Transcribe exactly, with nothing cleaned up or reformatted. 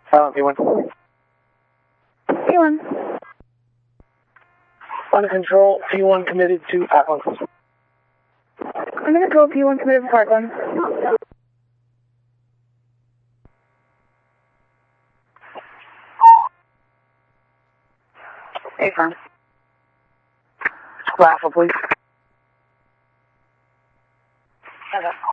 Silent P one. P one. Under control, P one committed to Parkland. Under control, P one committed to Parkland. Hey, firm. Raffle, please.